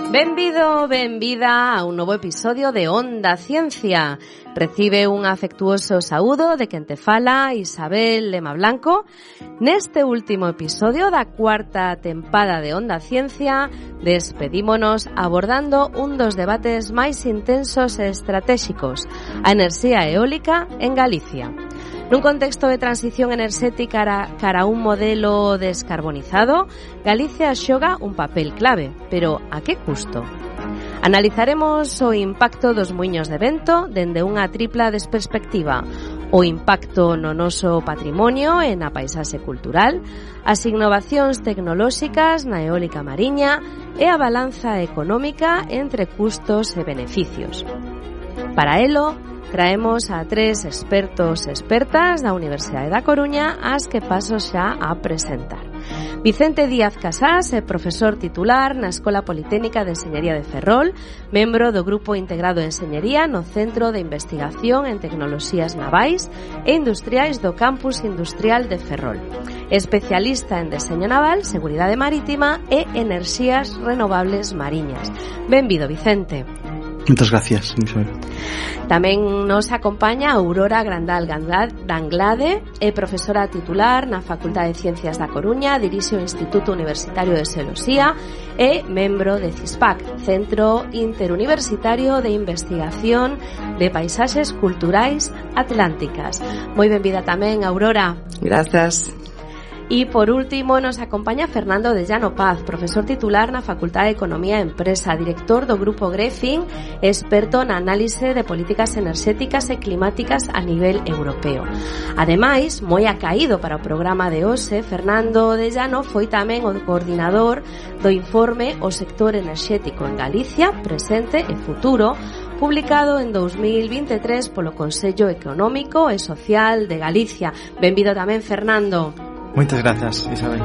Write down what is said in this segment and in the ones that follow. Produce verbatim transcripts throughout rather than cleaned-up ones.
Benvido, benvida a un novo episodio de Onda Ciencia. Recibe un afectuoso saúdo de quen te fala, Isabel Lema Blanco. Neste último episodio da cuarta tempada de Onda Ciencia, despedímonos abordando un dos debates máis intensos e estratégicos, a enerxía eólica en Galicia. Nun contexto de transición enerxética cara, cara a un modelo descarbonizado, Galicia xoga un papel clave, pero a que custo? Analizaremos o impacto dos muiños de vento dende unha tripla desperspectiva: o impacto no noso patrimonio e na paisaxe cultural, as innovacións tecnolóxicas na eólica mariña e a balanza económica entre custos e beneficios. Para elo, traemos a tres expertos e expertas da Universidade da Coruña, as que paso xa a presentar. Vicente Díaz Casás é profesor titular na Escola Politécnica de Enxeñería de Ferrol, membro do Grupo Integrado de Enxeñería no Centro de Investigación en Tecnoloxías Navais e Industriais do Campus Industrial de Ferrol. Especialista en deseño naval, seguridade marítima e enerxías renovables mariñas. Benvido, Vicente. Muchas gracias, Isabel. Tamén nos acompaña Aurora Grandal Danglade, é profesora titular na Facultade de Ciencias da Coruña, dirixe o Instituto Universitario de Xeoloxía e membro de CISPAC, Centro Interuniversitario de Investigación de Paisaxes Culturais Atlánticas. Moi benvida tamén, Aurora. Gracias. E, por último, nos acompaña Fernando de Llano Paz, profesor titular na Facultade de Economía e Empresa, director do Grupo Grefin, experto na análise de políticas enerxéticas e climáticas a nivel europeo. Ademais, moi acaído para o programa de hoxe, Fernando de Llano foi tamén o coordinador do informe O sector enerxético en Galicia, presente e futuro, publicado en dos mil vinte e tres polo Consello Económico e Social de Galicia. Benvido tamén, Fernando. Muchas gracias, Isabel.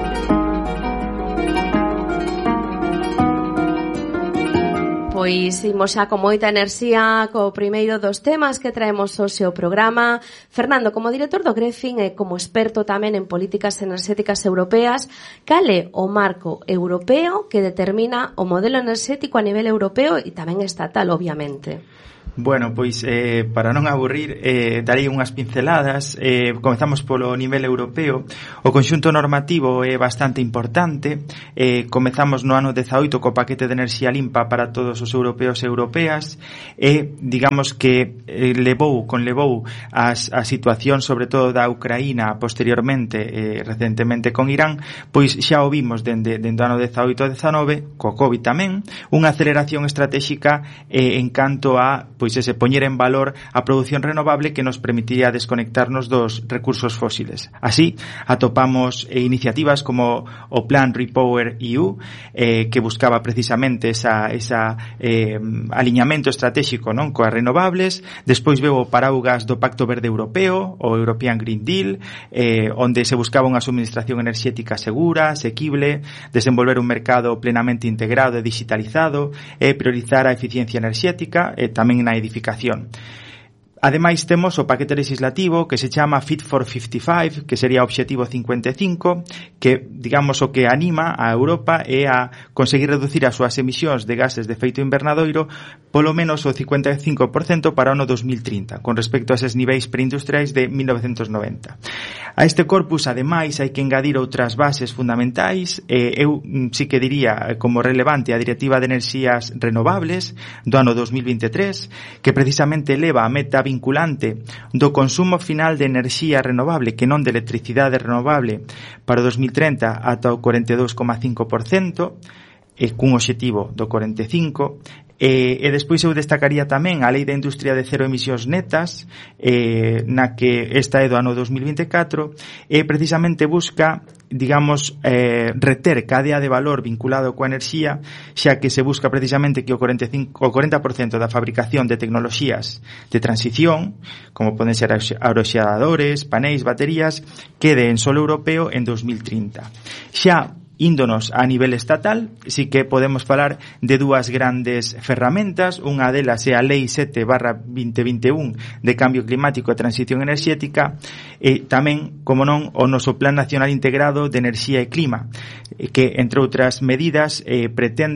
Pois imos xa con moita enerxía co primeiro dos temas que traemos hoxe ao programa. Fernando, como director do Grefin e como experto tamén en políticas enerxéticas europeas, cal é o marco europeo que determina o modelo enerxético a nivel europeo e tamén estatal, obviamente? Bueno, pois eh, para non aburrir eh, darei unhas pinceladas. eh, Comezamos polo nivel europeo. O conxunto normativo é bastante importante. eh, Comezamos no ano dezaoito co paquete de enerxía limpa para todos os europeos e europeas. E digamos que eh, levou, conlevou as, a situación sobre todo da Ucraína, posteriormente, eh, recentemente con Irán. Pois xa o vimos dende, dende o ano dezaoito a dezanove, co COVID tamén, unha aceleración estratégica eh, en canto a pois ese poñer en valor a produción renovable que nos permitiría desconectarnos dos recursos fósiles. Así, atopamos eh, iniciativas como o Plan Repower E U, eh, que buscaba precisamente esa, esa eh, aliñamento estratégico, non, coas renovables. Despois veo o paraugas do Pacto Verde Europeo, o European Green Deal, eh, onde se buscaba unha suministración enerxética segura, asequible, desenvolver un mercado plenamente integrado e digitalizado, e eh, priorizar a eficiencia enerxética, e eh, tamén na edificación. Ademais, temos o paquete legislativo que se chama Fit for cincuenta e cinco, que sería o Obxectivo cincuenta e cinco, que, digamos, o que anima a Europa é a conseguir reducir as súas emisións de gases de efeito invernadoiro polo menos o cincuenta e cinco por cento para o ano dos mil trinta, con respecto a eses niveis preindustriais de mil novecentos noventa. A este corpus, ademais, hai que engadir outras bases fundamentais. Eh, eu sí que diría como relevante a Directiva de Enerxías Renovables do ano dos mil vinte e tres, que precisamente eleva a meta vinculante do consumo final de enerxía renovable, que non de electricidade renovable, para o dos mil trinta ata o cuarenta e dous coma cinco por cento, e cun obxectivo do cuarenta e cinco por cento. E, e despois eu destacaría tamén a Lei da Industria de Cero Emisións Netas, eh, na que esta é do ano dos mil vinte e catro, e precisamente busca, digamos, eh, reter cadea de valor vinculado coa enerxía, xa que se busca precisamente que o cuarenta e cinco, o cuarenta por cento da fabricación de tecnoloxías de transición, como poden ser aeroxeradores, panéis, baterías, quede en solo europeo en dos mil trinta. Xa índonos a nivel estatal, sí que podemos falar de dúas grandes ferramentas. Unha delas é a Lei sete barra vinte vinte e un de Cambio Climático e Transición Enerxética, e tamén, como non, o noso Plan Nacional Integrado de Enerxía e Clima, que, entre outras medidas, eh, pretende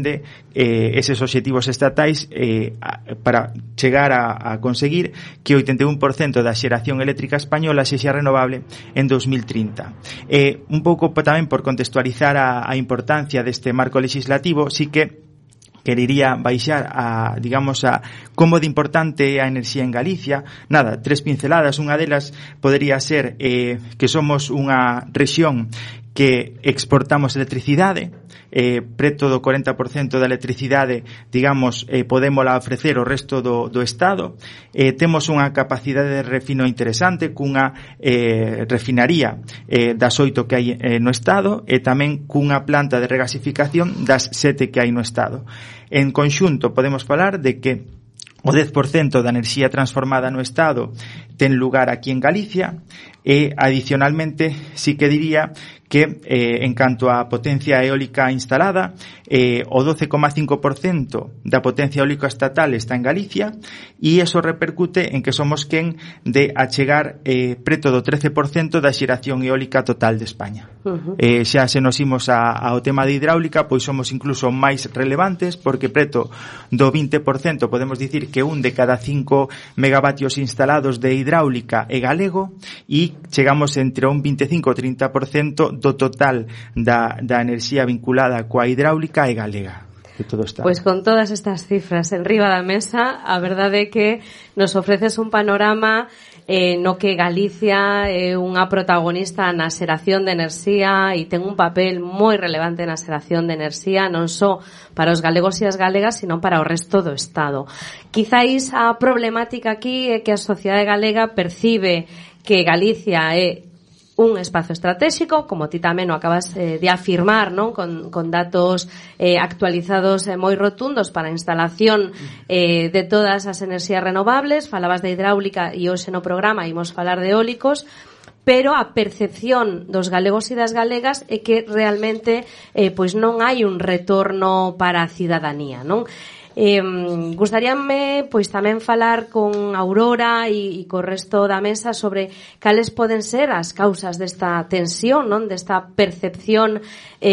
eh, eses obxectivos estatais eh, para chegar a, a conseguir que o oitenta e un por cento da xeración eléctrica española sexa renovable en dos mil trinta. Eh, un pouco tamén por contextualizar a, a importancia deste marco legislativo, sí que querería baixar a, digamos, a como de importante é a enerxía en Galicia. Nada, tres pinceladas. Unha delas podería ser eh, que somos unha rexión que exportamos electricidade, eh, preto do corenta por cento da electricidade, digamos, eh, podémola ofrecer ao resto do, do Estado. Eh, temos unha capacidade de refino interesante, cunha eh, refinaría eh, das oito que hai eh, no Estado, e tamén cunha planta de regasificación das sete que hai no Estado. En conxunto podemos falar de que o dez por cento da enerxía transformada no Estado ten lugar aquí en Galicia, e adicionalmente sí que diría que eh, en canto á potencia eólica instalada, eh, o doce coma cinco por cento da potencia eólica estatal está en Galicia, e eso repercute en que somos quen de achegar eh, preto do trece por cento da xeración eólica total de España. Uh-huh. Eh, xa se nos imos a, ao tema de hidráulica, pois somos incluso máis relevantes, porque preto do vinte por cento podemos dicir que un de cada cinco megavatios instalados de hidráulica é galego, e chegamos entre un veinticinco e trinta por cento do total da, da enerxía vinculada coa hidráulica e galega. Todo está. Pois con todas estas cifras en riba da mesa, a verdade é que nos ofreces un panorama eh, no que Galicia é unha protagonista na xeración de enerxía e ten un papel moi relevante na xeración de enerxía, non só para os galegos e as galegas, sino para o resto do Estado. Quizáis a problemática aquí é que a sociedade galega percibe que Galicia é un espazo estratégico, como ti tamén o acabas eh, de afirmar, non? Con, con datos eh, actualizados eh, moi rotundos para a instalación eh, de todas as enerxías renovables. Falabas de hidráulica e hoxe no programa imos falar de eólicos, pero a percepción dos galegos e das galegas é que realmente eh, pois non hai un retorno para a cidadanía, non? Eh, gustaríame pois tamén falar con Aurora e, e co resto da mesa sobre cales poden ser as causas desta tensión, non? Desta percepción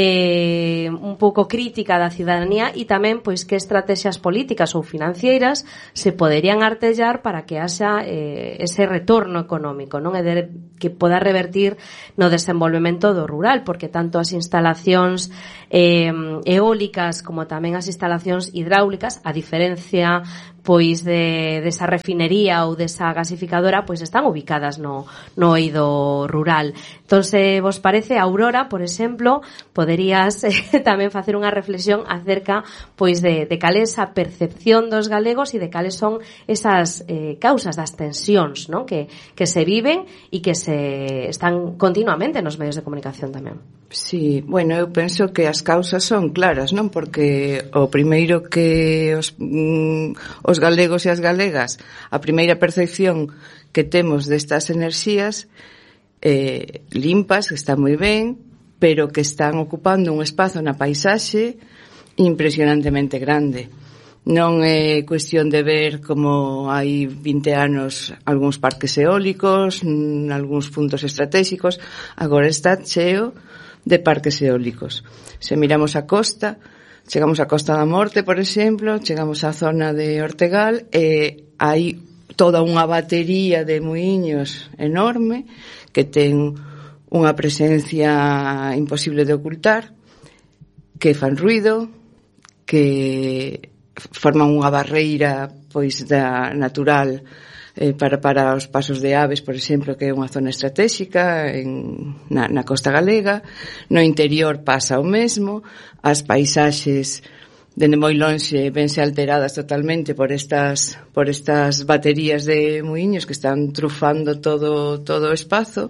eh, un pouco crítica da cidadanía, e tamén pois que estrategias políticas ou financeiras se poderían artellar para que haxa eh, ese retorno económico, non? E de, que poda revertir no desenvolvemento do rural, porque tanto as instalacións eh, eólicas como tamén as instalacións hidráulicas, a diferencia pois de desa refinería ou desa gasificadora, pois están ubicadas no no eido rural. Entón, se vos parece, Aurora, por exemplo, poderías eh, tamén facer unha reflexión acerca pois de, de cal é esa percepción dos galegos e de cales son esas eh, causas das tensións, non? Que, que se viven e que se están continuamente nos medios de comunicación tamén. Sí, bueno, eu penso que as causas son claras, non? Porque o primeiro que os, mm, os galegos e as galegas, a primeira percepción que temos destas enerxías eh, limpas, que está moi ben, pero que están ocupando un espazo na paisaxe impresionantemente grande. Non é cuestión de ver como hai vinte anos algúns parques eólicos, n- algúns puntos estratégicos, agora está cheo de parques eólicos. Se miramos a costa, chegamos a Costa da Morte, por exemplo, chegamos á zona de Ortegal, e hai toda unha batería de muiños enorme que ten unha presencia imposible de ocultar, que fan ruido, que forman unha barreira pois da natural eh, para, para os pasos de aves, por exemplo, que é unha zona estratégica en, na, na costa galega. No interior pasa o mesmo, as paisaxes dende moi lonxe vense alteradas totalmente por estas por estas baterías de muiños que están trufando todo todo o espazo.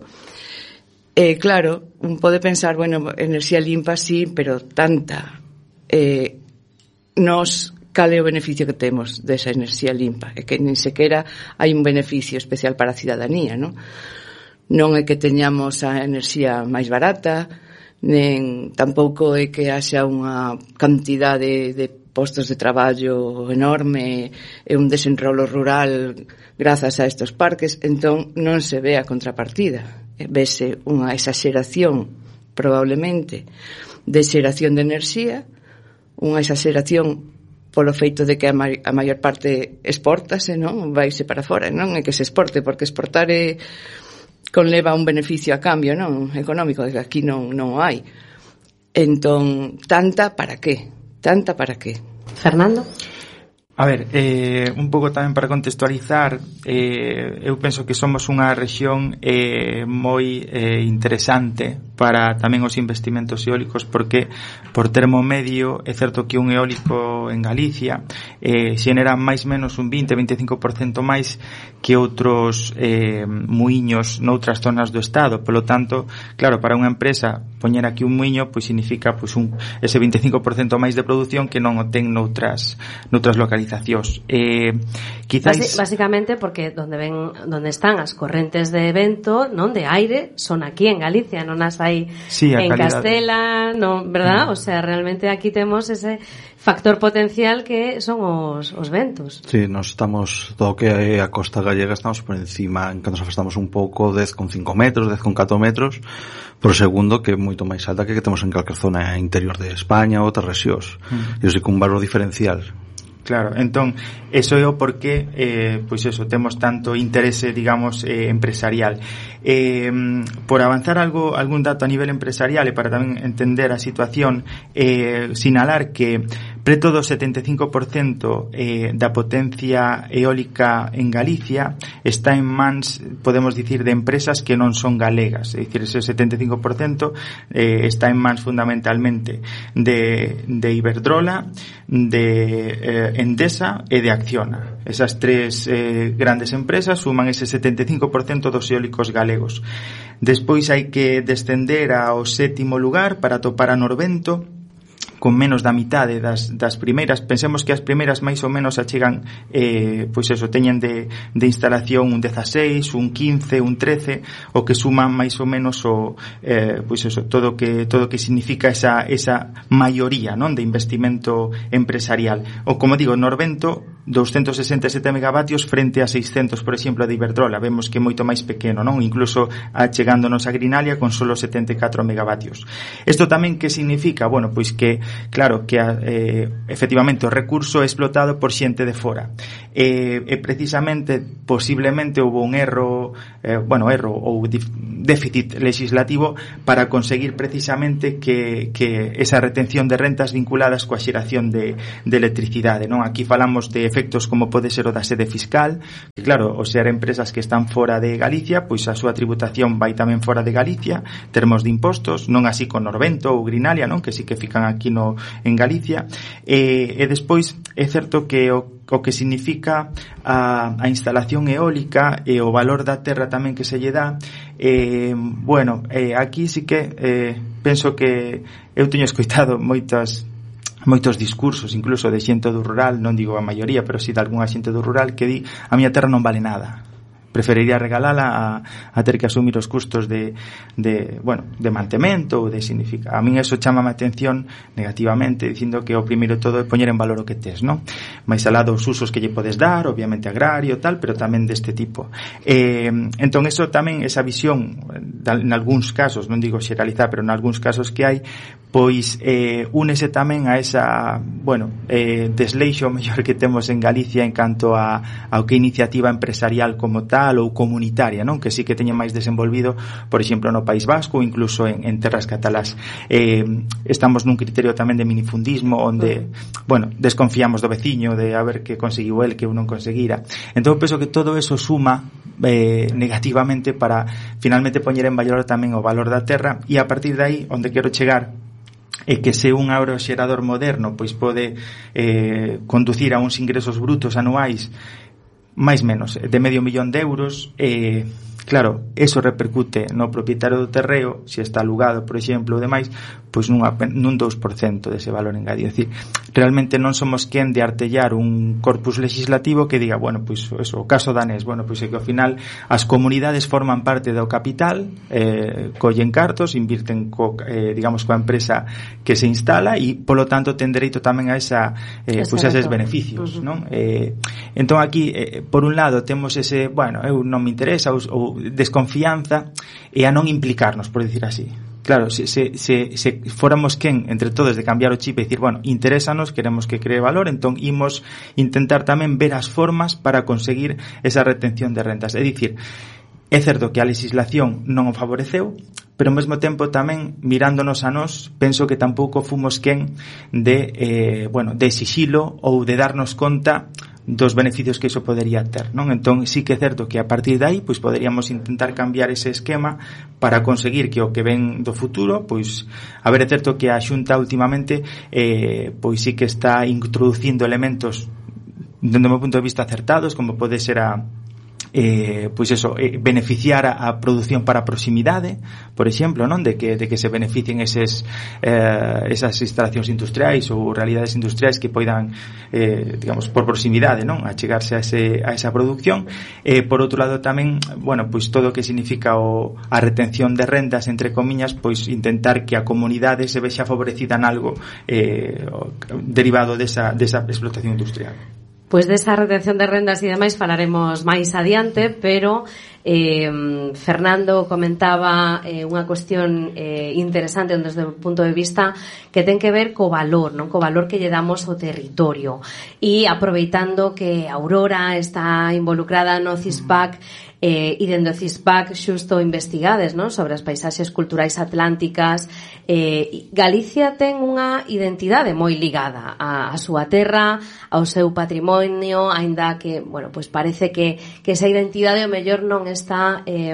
E claro, un pode pensar, bueno, enerxía limpa sí, pero tanta. Eh, nos cal é o beneficio que temos desa enerxía limpa? É que nin sequera hai un beneficio especial para a cidadanía, non? Non é que teñamos a enerxía máis barata, nen tampouco é que haxa unha cantidade de postos de traballo enorme e un desenrolo rural grazas a estes parques, entón non se ve a contrapartida. Vese unha exageración, probablemente, de xeración de enerxía unha exageración polo feito de que a, ma- a maior parte exportase, non? Vaise para fora, non? É que se exporte, porque exportar é conleva un beneficio a cambio, non? Económico, que aquí non, non o hai. Entón, tanta para qué? Tanta para qué? Fernando? A ver, eh, un pouco tamén para contextualizar, eh, eu penso que somos unha rexión eh, moi eh, interesante para tamén os investimentos eólicos, porque por termo medio é certo que un eólico en Galicia eh, xenera máis menos un vinte a veinticinco por cento máis que outros eh, muiños noutras zonas do estado. Polo tanto, claro, para unha empresa poñer aquí un muiño pois significa pois un ese veinticinco por cento máis de produción que non o ten noutras noutras localizacións. Eh, quizás Basi- básicamente porque donde ven donde están as correntes de vento, non, de aire, son aquí en Galicia, non as hai sí, en calidade. Castela, non, verdad? Mm. O sea, realmente aquí temos ese factor potencial que son os, os ventos. Sí, nos estamos, todo que é a costa gallega, estamos por encima, en que nos afastamos un pouco, dez con cinco metros, dez con catro metros por segundo, que é moito máis alta que que temos en calquer zona interior de España ou outras rexións. Mm. E iso sí que un valor diferencial. Claro, entón, eso é o porqué, eh, pois eso, temos tanto interese, digamos, eh, empresarial. Eh, por avanzar algo, algún dato a nivel empresarial e para tamén entender a situación, eh, sinalar que preto do setenta e cinco por cento eh, da potencia eólica en Galicia está en mans, podemos dicir, de empresas que non son galegas. É dicir, ese setenta e cinco por cento eh, está en mans fundamentalmente de, de Iberdrola, de eh, Endesa e de Acciona. Esas tres eh, grandes empresas suman ese setenta e cinco por cento dos eólicos galegos. Despois hai que descender ao sétimo lugar para topar a Norvento, con menos da mitade das, das primeiras. Pensemos que as primeiras máis ou menos achegan eh, pois eso, teñen de, de instalación un dezaseis, un quince, un trece, o que suman máis ou menos o, eh, pois eso, todo que todo que significa esa, esa maioría, non, de investimento empresarial. O como digo, Norvento doscientos sesenta e sete megavatios frente a seiscentos, por exemplo, de Iberdrola. Vemos que é moito máis pequeno, non? Incluso achegándonos a Grinalia con solo setenta e catro megavatios. Isto tamén que significa? Bueno, pois que claro, que eh, efectivamente o recurso é explotado por xente de fora. E, e precisamente, posiblemente, houve un erro, eh, bueno, erro ou déficit legislativo para conseguir precisamente que, que esa retención de rentas vinculadas coa xeración de, de electricidade, non? Aquí falamos de efectos como pode ser o da sede fiscal, que claro, o ser empresas que están fora de Galicia, pois a súa tributación vai tamén fora de Galicia, termos de impostos, non así con Norvento ou Grinalia, non, que sí que fican aquí no en Galicia. E, e despois é certo que o o que significa a, a instalación eólica e o valor da terra tamén que se lle dá, eh, bueno, eh, aquí sí que eh, penso que eu teño escoitado moitas moitos discursos, incluso de xente do rural, non digo a maioría, pero si sí de algunha xente do rural, que di, a miña terra non vale nada, preferiría regalala a, a ter que asumir os custos de, de bueno, de mantemento ou de significa. A min eso chama a atención negativamente, dicindo que o primeiro todo é poñer en valor o que tes, non? Mais alá dos usos que lle podes dar, obviamente agrario, tal, pero tamén deste tipo. Eh, entón, eso tamén, esa visión, en algúns casos, non digo xeralizar, pero en algúns casos que hai, pois eh, únese tamén a esa, bueno, eh, desleixo mellor que temos en Galicia en canto a, a o que iniciativa empresarial como tal ou comunitaria, non? Que sí que teñen máis desenvolvido, por exemplo, no País Vasco ou incluso en, en terras catalás. Eh, estamos nun criterio tamén de minifundismo onde, bueno, desconfiamos do veciño de a ver que conseguiu el que eu non conseguira. Entón, penso que todo eso suma eh, negativamente para finalmente poñer en valor tamén o valor da terra, e a partir de aí, onde quero chegar é que se un aeroxerador moderno pois pode eh, conducir a uns ingresos brutos anuais máis menos de medio millón de euros, eh, claro, eso repercute no propietario do terreo, se está alugado, por exemplo, ou demais, pois nun, nun dous por cento dese valor engadido. É dicir, realmente non somos quen de artellar un corpus legislativo que diga, bueno, pois eso, o caso danés, bueno, pois é que ao final as comunidades forman parte do capital, eh, collen cartos, invirten co, eh, digamos, coa empresa que se instala e, polo tanto, ten dereito tamén a esa, eh, pois a eses beneficios, uh-huh. non? Eh, entón, aquí, eh, por un lado, temos ese, bueno, eu non me interesa, ou, ou desconfianza e a non implicarnos, por dicir así. claro, se, se, se, se fóramos quen entre todos de cambiar o chip e dicir, bueno, interésanos, queremos que cree valor, entón imos intentar tamén ver as formas para conseguir esa retención de rentas. É dicir, é certo que a legislación non o favoreceu, pero ao mesmo tempo tamén mirándonos a nós, penso que tampouco fomos quen de, eh, bueno, de exixilo ou de darnos conta dos beneficios que iso podería ter, non? Entón, sí que é certo que a partir de aí, pois poderíamos intentar cambiar ese esquema para conseguir que o que ven do futuro, pois, a ver, é certo que a Xunta últimamente, eh, pois sí que está introducindo elementos dende o meu punto de vista acertados, como pode ser a eh, pois eso, eh, beneficiar a, a produción para proximidade, por exemplo, non, de que de que se beneficien eses eh, esas instalacións industriais ou realidades industriais que poidan eh, digamos, por proximidade, non, achegarse a ese a esa produción. Eh, por outro lado tamén, bueno, pois todo o que significa o a retención de rendas, entre comiñas, pois intentar que a comunidade se vexa favorecida en algo eh, derivado desa desa explotación industrial. Pois desa retención de rendas e demais falaremos máis adiante, pero eh, Fernando comentaba eh, unha cuestión eh, interesante desde o punto de vista que ten que ver co valor, non, co valor que lle damos ao territorio. E aproveitando que Aurora está involucrada no CISPAC, eh, e dende o CISPAC xusto investigades, non, sobre as paisaxes culturais atlánticas, eh, Galicia ten unha identidade moi ligada a, a súa terra, ao seu patrimonio, aínda que, bueno, pois parece que, que esa identidade o mellor non está eh,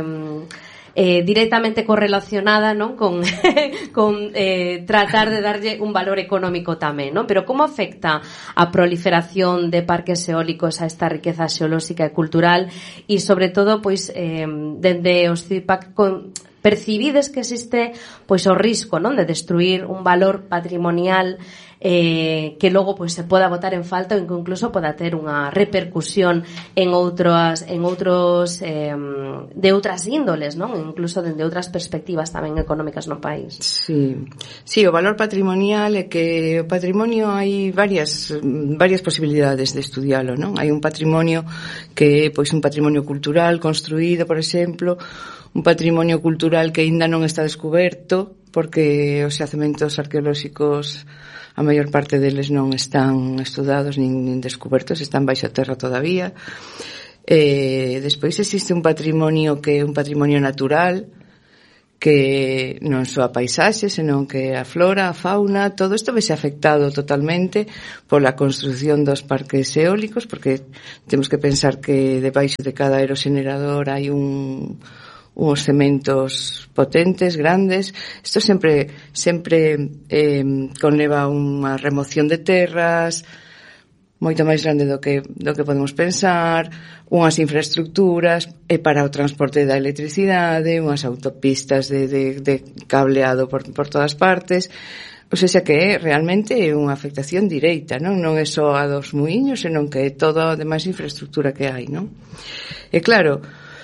eh, directamente correlacionada, non, con con eh, tratar de darlle un valor económico tamén, non? Pero como afecta a proliferación de parques eólicos a esta riqueza xeolóxica e cultural e sobre todo, pois, eh, dende os CISPAC con percibides que existe pois o risco, non, de destruir un valor patrimonial eh, que logo pois se poda botar en falta ou incluso poda ter unha repercusión en outras en outros eh, de outras índoles, non? Incluso dende outras perspectivas tamén económicas no país. Sí. Sí, o valor patrimonial é que o patrimonio hai varias varias posibilidades de estudialo, non? Hai un patrimonio que pois un patrimonio cultural construído, por exemplo, un patrimonio cultural que aínda non está descoberto porque os xacementos arqueolóxicos a maior parte deles non están estudados nin, nin descobertos, están baixo terra todavía. Eh, despois existe un patrimonio que é un patrimonio natural que non só a paisaxe, senón que a flora, a fauna, todo isto vese afectado totalmente pola construción dos parques eólicos, porque temos que pensar que debaixo de cada aerogenerador hai un uns cementos potentes, grandes. Isto sempre sempre eh, conleva unha remoción de terras moito máis grande do que do que podemos pensar, unhas infraestructuras e para o transporte da electricidade, unhas autopistas de, de, de cableado por, por todas partes. O sea que é realmente unha afectación directa, non? Non é só a dos muiños, senón que é toda a demais infraestructura que hai, non? E claro,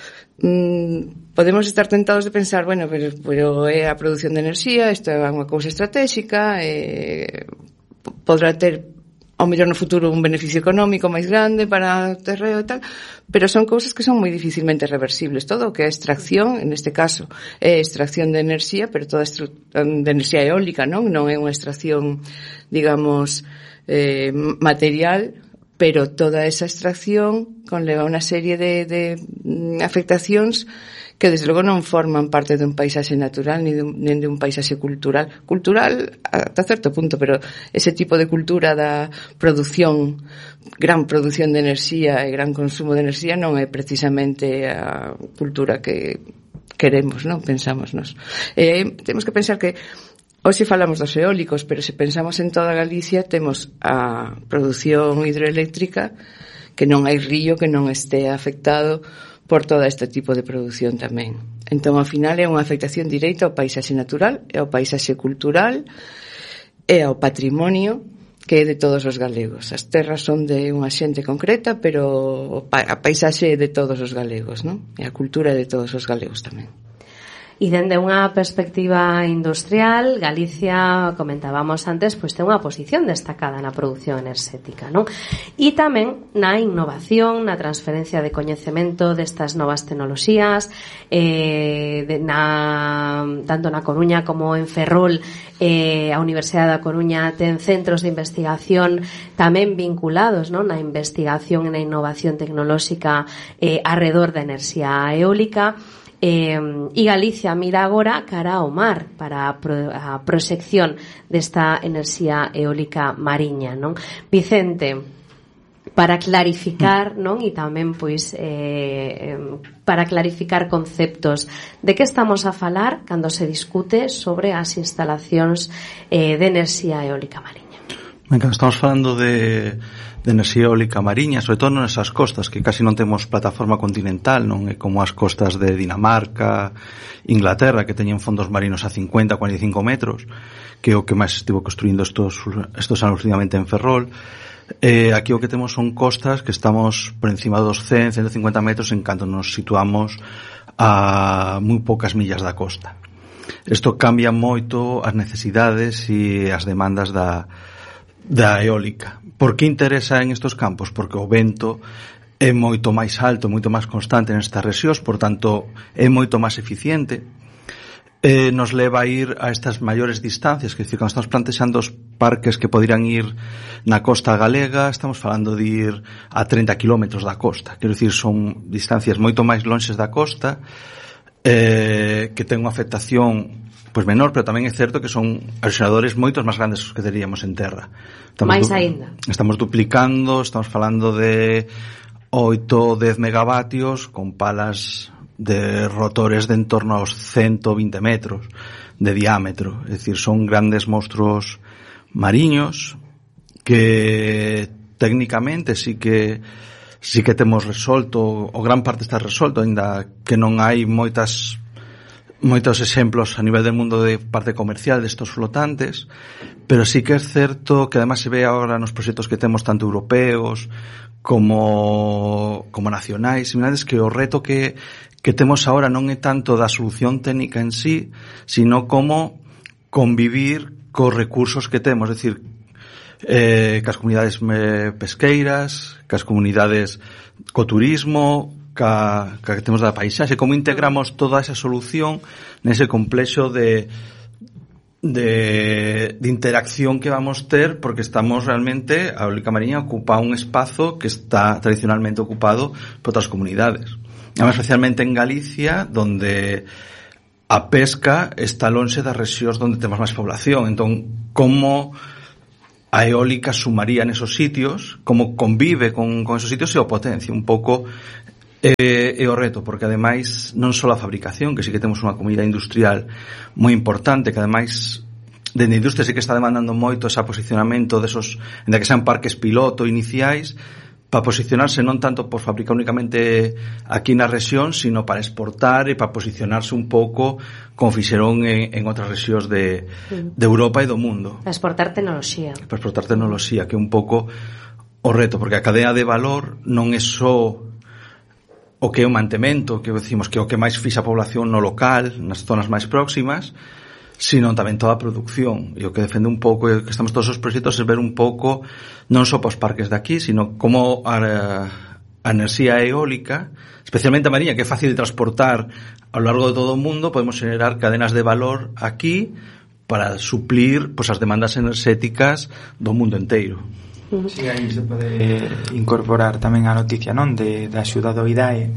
mmm, podemos estar tentados de pensar, bueno, pero, pero é a produción de enerxía, isto é unha cousa estratégica, eh, podrá ter ao mellor no futuro un beneficio económico máis grande para o terreo e tal, pero son cousas que son moi dificilmente reversibles. Todo o que é extracción, en este caso, é extracción de enerxía, pero toda de enerxía eólica, non? Non é unha extracción, digamos, eh, material, pero toda esa extracción conleva unha serie de, de afectacións que desde logo non forman parte dun paisaxe natural ni dun, ni dun paisaxe cultural. Cultural ata certo punto, pero ese tipo de cultura da produción, gran produción de enerxía e gran consumo de enerxía non é precisamente a cultura que queremos, non? Pensamos nos. Eh, temos que pensar que hoxe falamos dos eólicos, pero se pensamos en toda Galicia temos a produción hidroeléctrica, que non hai río que non este afectado por todo este tipo de produción tamén. Entón, ao final, é unha afectación directa ao paisaxe natural, e ao paisaxe cultural, e ao patrimonio que é de todos os galegos. As terras son de unha xente concreta, pero a paisaxe é de todos os galegos, non? E a cultura é de todos os galegos tamén. E dende unha perspectiva industrial, Galicia, comentábamos antes, pois ten unha posición destacada na produción enerxética, non? E tamén na innovación, na transferencia de coñecemento destas novas tecnoloxías, eh, de, na, tanto na Coruña como en Ferrol, eh, a Universidade da Coruña ten centros de investigación tamén vinculados, non, na investigación e na innovación tecnolóxica eh, arredor da enerxía eólica. Eh, e Galicia mira agora cara ao mar para a, pro, a proxección desta enerxía eólica mariña, non? Vicente, para clarificar, non? E tamén pois eh, para clarificar conceptos, de que estamos a falar cando se discute sobre as instalacións eh, de enerxía eólica mariña? Venga, estamos falando de de enerxía eólica mariña, sobre todo nesas costas que casi non temos plataforma continental, non é como as costas de Dinamarca, Inglaterra, que teñen fondos marinos a cincuenta, cuarenta e cinco metros, que é o que máis estivo construindo estos, estos anos últimamente en Ferrol. Eh, aquí o que temos son costas que estamos por encima dos cen, ciento cincuenta metros en canto nos situamos a moi poucas millas da costa. Isto cambia moito as necesidades e as demandas da da eólica. Por que interesa en estos campos? Porque o vento é moito máis alto, moito máis constante nestas rexións, por tanto é moito máis eficiente, eh, nos leva a ir a estas maiores distancias, que decir, cando estamos plantexando os parques que poderían ir na costa galega, estamos falando de ir a treinta kilómetros da costa, quero dicir, son distancias moito máis lonxes da costa, eh, que ten unha afectación pois menor, pero tamén é certo que son erosionadores moitos máis grandes que teríamos en terra. Estamos máis aínda. Estamos duplicando, estamos falando de oito, dez megavatios con palas de rotores de en torno aos ciento vinte metros de diámetro. É dicir, son grandes monstruos mariños que técnicamente sí que sí que temos resolto, o gran parte está resolto, ainda que non hai moitas moitos exemplos a nivel del mundo de parte comercial destos flotantes, pero sí que é certo que además se ve agora nos proxectos que temos tanto europeos como como nacionais, similares, que o reto que que temos agora non é tanto da solución técnica en sí, sino como convivir cos recursos que temos, é dicir, eh, cas comunidades pesqueiras, cas comunidades co turismo, ca, ca que temos da paisaxe, como integramos toda esa solución nese complexo de de, de interacción que vamos ter, porque estamos realmente, a eólica mariña ocupa un espazo que está tradicionalmente ocupado por outras comunidades, además especialmente en Galicia, donde a pesca está lonxe das rexións onde temos máis población. Entón, como a eólica sumaría nesos sitios, como convive con, con esos sitios e o potencia un pouco. É, é o reto, porque ademais non só a fabricación, que sí que temos unha comunidade industrial moi importante, que ademais dende a industria sí que está demandando moito ese posicionamento desos, en que sean parques piloto iniciais, para posicionarse non tanto por fabricar únicamente aquí na rexión, sino para exportar e para posicionarse un pouco como fixeron en, en outras rexións de, de Europa e do mundo. Para exportar tecnoloxía. Para exportar tecnoloxía, que é un pouco o reto, porque a cadea de valor non é só o que é o mantemento, que decimos que o que máis fixa a población no local, nas zonas máis próximas, sino tamén toda a produción. E o que defende un pouco, e que estamos todos os proxectos, é ver un pouco non só para os parques de aquí, sino como a, a enerxía eólica, especialmente a mariña, que é fácil de transportar a lo largo de todo o mundo, podemos generar cadenas de valor aquí para suplir pois, as demandas enerxéticas do mundo enteiro. Si, aí se pode eh, incorporar tamén a noticia, non, de da axuda do I D A E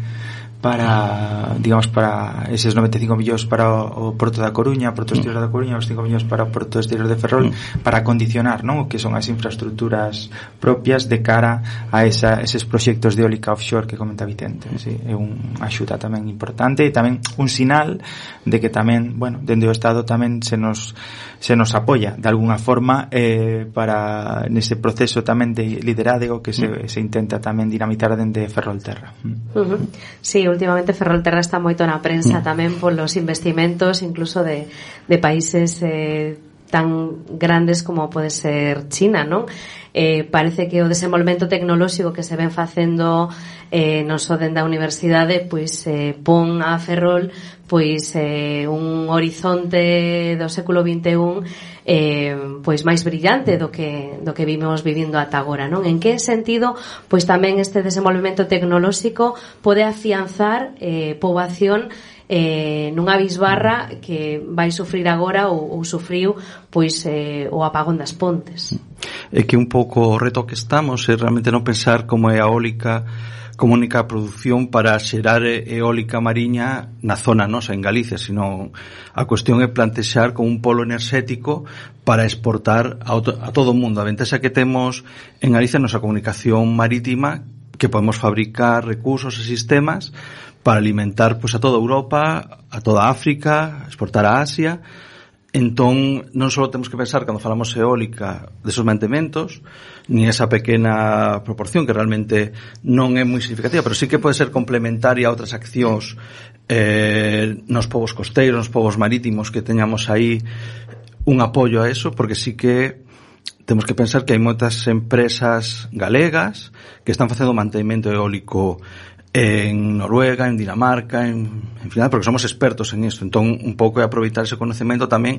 para, digamos, para eses noventa e cinco millóns para o, o Porto da Coruña, o Porto Exterior da Coruña, os cinco millóns para o Porto Exterior de Ferrol, mm. para condicionar, non, o que son as infraestructuras propias de cara a esa, eses proxectos de eólica offshore que comenta Vicente. Sí, é unha axuda tamén importante e tamén un sinal de que tamén, bueno, dende o Estado tamén se nos se nos apoia de alguna forma eh, para nese proceso tamén de liderazgo que se, mm. se intenta tamén dinamitar dende Ferrolterra. Mm. Uh-huh. Sí, últimamente Ferrolterra está moito na prensa mm. tamén polos investimentos incluso de, de países eh, tan grandes como pode ser China, non? Eh, parece que o desenvolvemento tecnolóxico que se ven facendo eh, non só dende a universidade pois eh, pon a Ferrol pois eh, un horizonte do século vinte e un eh, pois máis brillante do que do que vimos vivindo ata agora, non? En que sentido pois tamén este desenvolvemento tecnolóxico pode afianzar eh, poboación eh, nunha bisbarra que vai sufrir agora ou, ou sufriu pois eh, o apagón das Pontes. É que un pouco o reto que estamos é realmente non pensar como é a eólica como única produción para xerar eólica mariña na zona nosa, en Galicia, sino a cuestión é plantexar como un polo enerxético para exportar a, a todo o mundo. A ventaxa que temos en Galicia nosa comunicación marítima, que podemos fabricar recursos e sistemas para alimentar pois, a toda Europa, a toda África, exportar a Asia. Entón, non só temos que pensar, cando falamos eólica, desos mantementos, ni esa pequena proporción, que realmente non é moi significativa, pero sí que pode ser complementaria a outras accións eh, nos povos costeiros, nos povos marítimos, que teñamos aí un apoio a eso, porque sí que temos que pensar que hai moitas empresas galegas que están facendo mantemento eólico en Noruega, en Dinamarca, en, en final, porque somos expertos en isto. Entón, un pouco é aproveitar ese conocemento tamén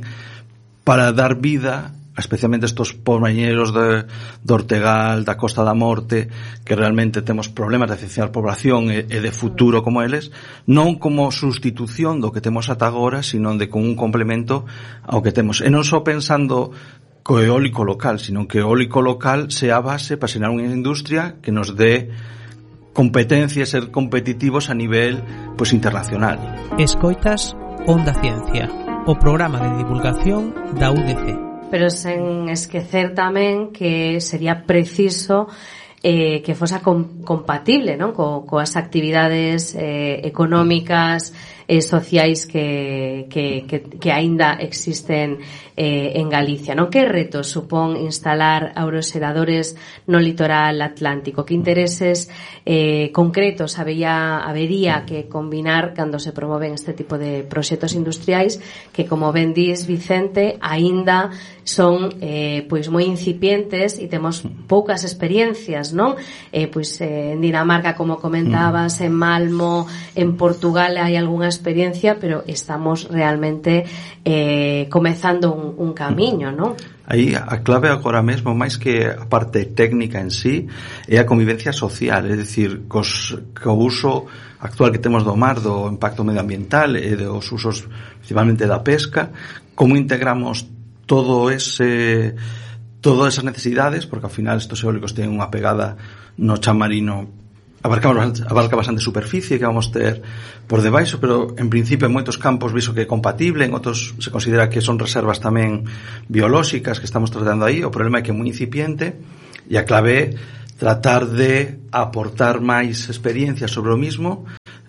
para dar vida a especialmente estos pomañeros de, de Ortegal, da Costa da Morte, que realmente temos problemas de esencial población e, e de futuro como eles, non como sustitución do que temos ata agora, sino de como un complemento ao que temos. E non só pensando co eólico local, sino que o eólico local sea a base para xerar unha industria que nos dé competencia e ser competitivos a nivel pois internacional. Escoitas Onda Ciencia, o programa de divulgación da U D C. Pero sen esquecer tamén que sería preciso eh, que fosa com, compatible, non? Co, coas actividades eh, económicas e eh, sociais que, que, que, que aínda existen eh, en Galicia, non? Que retos supón instalar aeroxeradores no litoral atlántico? Que intereses eh, concretos habería, habería que combinar cando se promoven este tipo de proxectos industriais que, como ben dis, Vicente, aínda son eh, pois moi incipientes e temos poucas experiencias, non? Eh, pois eh, en Dinamarca, como comentabas, en Malmo, en Portugal hai algunha experiencia, pero estamos realmente eh, comezando un, un camiño, non? Aí a clave agora mesmo, máis que a parte técnica en sí, é a convivencia social, é dicir, cos, co uso actual que temos do mar, do impacto medioambiental e dos usos principalmente da pesca, como integramos todo ese todas esas necesidades, porque ao final estos eólicos teñen unha pegada no chan marino, abarcamos, abarca bastante superficie que vamos ter por debaixo, pero en principio en moitos campos viso que é compatible, en outros se considera que son reservas tamén biolóxicas que estamos tratando aí. O problema é que é moi incipiente e a clave é tratar de aportar máis experiencia sobre o mismo.